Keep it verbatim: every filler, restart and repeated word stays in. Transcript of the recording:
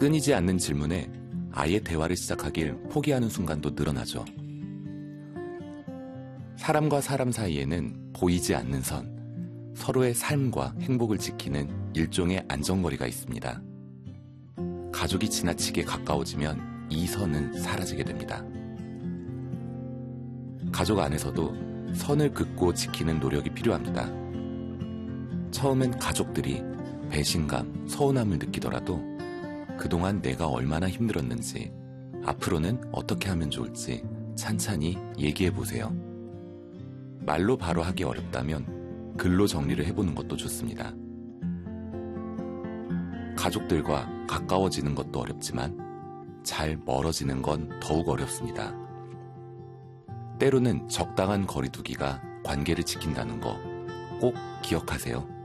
끊이지 않는 질문에 아예 대화를 시작하길 포기하는 순간도 늘어나죠. 사람과 사람 사이에는 보이지 않는 선, 서로의 삶과 행복을 지키는 일종의 안전거리가 있습니다. 가족이 지나치게 가까워지면 이 선은 사라지게 됩니다. 가족 안에서도 선을 긋고 지키는 노력이 필요합니다. 처음엔 가족들이 배신감, 서운함을 느끼더라도 그동안 내가 얼마나 힘들었는지, 앞으로는 어떻게 하면 좋을지 찬찬히 얘기해보세요. 말로 바로 하기 어렵다면 글로 정리를 해보는 것도 좋습니다. 가족들과 가까워지는 것도 어렵지만 잘 멀어지는 건 더욱 어렵습니다. 때로는 적당한 거리두기가 관계를 지킨다는 거 꼭 기억하세요.